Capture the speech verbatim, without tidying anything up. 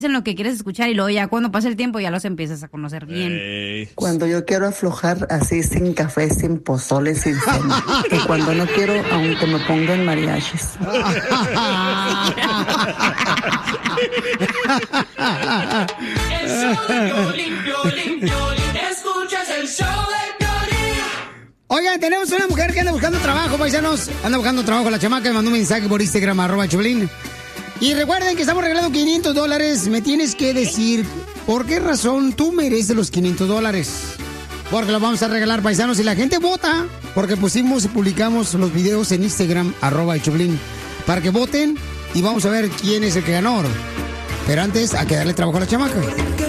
en lo que quieres escuchar y luego ya cuando pasa el tiempo ya los empiezas a conocer bien. Ey. Cuando yo quiero aflojar así, sin café, sin pozole, sin cena. Y cuando no quiero, aunque me pongan mariachis. El show de Piolín, Piolín, Piolín. Escuchas el show de Piolín. Oigan, tenemos una mujer que anda buscando trabajo, paisanos. Anda buscando trabajo. La chamaca me mandó un mensaje por Instagram, arroba Choplin. Y recuerden que estamos regalando quinientos dólares. Me tienes que decir por qué razón tú mereces los quinientos dólares. Porque los vamos a regalar, paisanos. Y la gente vota, porque pusimos y publicamos los videos en Instagram, arroba el Choplin, para que voten y vamos a ver quién es el que ganó. Pero antes, hay que darle trabajo a la chamaca. Que